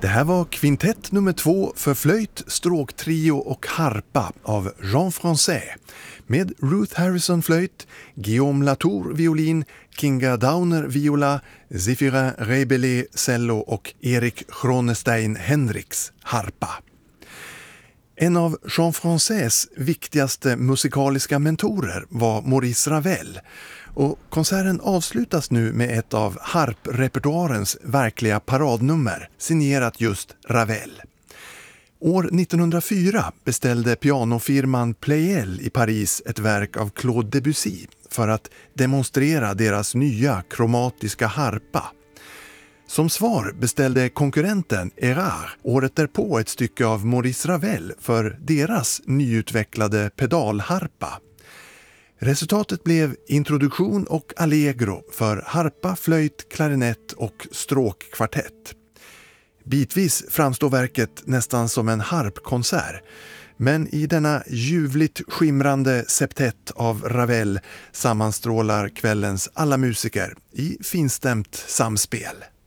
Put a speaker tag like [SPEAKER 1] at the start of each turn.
[SPEAKER 1] Det här var kvintett nummer 2 för flöjt, stråktrio och harpa av Jean Français med Ruth Harrison flöjt, Guillaume Latour violin, Kinga Downer viola, Zéphirin Rebellé cello och Erik Chronestein Hendricks harpa. En av Jean Français viktigaste musikaliska mentorer var Maurice Ravel, och konserten avslutas nu med ett av harprepertoarens verkliga paradnummer, signerat just Ravel. År 1904 beställde pianofirman Pleyel i Paris ett verk av Claude Debussy för att demonstrera deras nya kromatiska harpa. Som svar beställde konkurrenten Erard året därpå ett stycke av Maurice Ravel för deras nyutvecklade pedalharpa. Resultatet blev introduktion och allegro för harpa, flöjt, klarinett och stråkkvartett. Bitvis framstår verket nästan som en harpkonsert, men i denna ljuvligt skimrande septett av Ravel sammanstrålar kvällens alla musiker i finstämt samspel.